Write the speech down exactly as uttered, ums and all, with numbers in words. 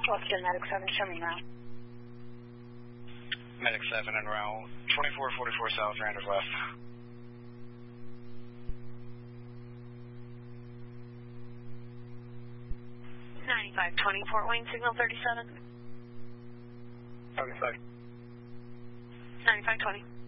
Western Medic seven, show me now. Medic seven en route, twenty-four forty-four south, Randers left. ninety-five twenty, Fort Wayne, signal thirty-seven. Okay, sorry. ninety-five twenty.